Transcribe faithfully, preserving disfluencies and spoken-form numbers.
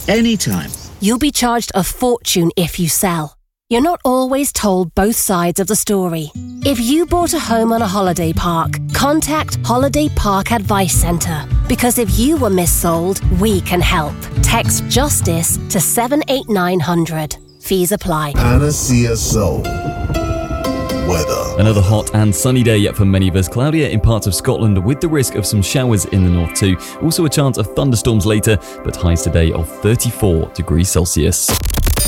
anytime. You'll be charged a fortune if you sell. You're not always told both sides of the story. If you bought a home on a holiday park, contact Holiday Park Advice Centre. Because if you were missold, we can help. Text JUSTICE to seven eight nine hundred. Fees apply. Panacea Soul. Weather. Another hot and sunny day yet for many of us. Cloudier in parts of Scotland with the risk of some showers in the north too. Also a chance of thunderstorms later, but highs today of thirty-four degrees Celsius.